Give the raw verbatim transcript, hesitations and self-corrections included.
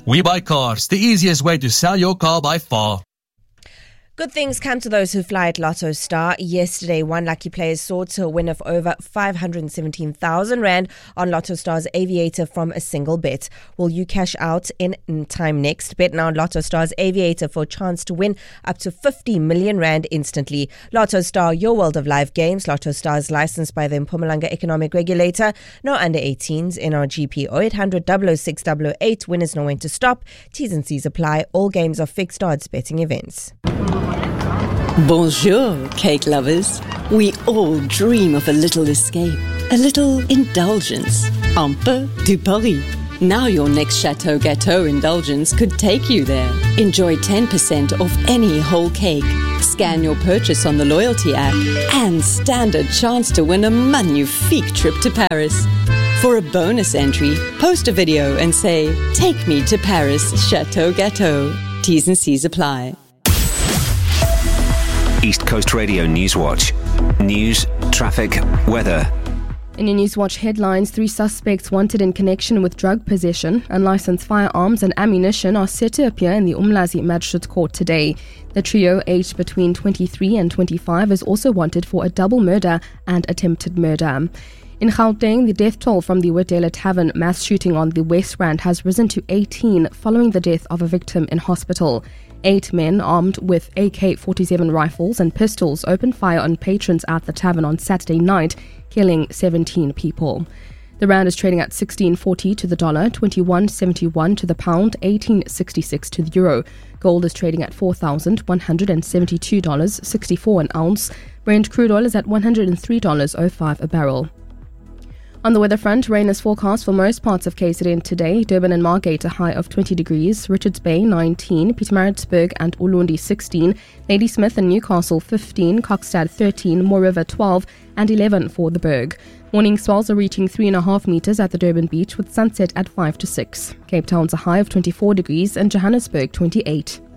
We Buy Cars, the easiest way to sell your car by far. Good things come to those who fly at Lotto Star. Yesterday, one lucky player soared to a win of over five hundred seventeen thousand rand on Lotto Star's Aviator from a single bet. Will you cash out in time next? Bet now on Lotto Star's Aviator for a chance to win up to fifty million rand instantly. Lotto Star, your world of live games. Lotto Star is licensed by the Mpumalanga Economic Regulator. No under eighteens. N R G P oh eight hundred, double oh six, double oh eight. Winners know when to stop. T's and C's apply. All games are fixed odds betting events. Bonjour, cake lovers. We all dream of a little escape, a little indulgence. Un peu du Paris. Now your next Chateau Gâteau indulgence could take you there. Enjoy ten percent off any whole cake. Scan your purchase on the loyalty app and stand a chance to win a magnifique trip to Paris. For a bonus entry, post a video and say, "Take me to Paris, Chateau Gâteau." T's and C's apply. East Coast Radio Newswatch. News, traffic, weather. In your Newswatch headlines, three suspects wanted in connection with drug possession, unlicensed firearms and ammunition are set to appear in the Umlazi Magistrate Court today. The trio, aged between twenty-three and twenty-five, is also wanted for a double murder and attempted murder. In Gauteng, the death toll from the Wetdale Tavern mass shooting on the West Rand has risen to eighteen following the death of a victim in hospital. Eight men armed with A K forty-seven rifles and pistols opened fire on patrons at the tavern on Saturday night, killing seventeen people. The rand is trading at sixteen forty to the dollar, twenty-one seventy-one to the pound, eighteen sixty-six to the euro. Gold is trading at four thousand one hundred seventy-two dollars sixty-four an ounce. Brent crude oil is at one hundred three dollars oh five a barrel. On the weather front, rain is forecast for most parts of K Z N today. Durban and Margate a high of twenty degrees, Richards Bay nineteen, Pietermaritzburg and Ulundi sixteen, Ladysmith and Newcastle fifteen, Kokstad thirteen, Moore River twelve and eleven for the Berg. Morning swells are reaching three and a half metres at the Durban beach with sunset at five to six. Cape Town's a high of twenty-four degrees and Johannesburg twenty-eight.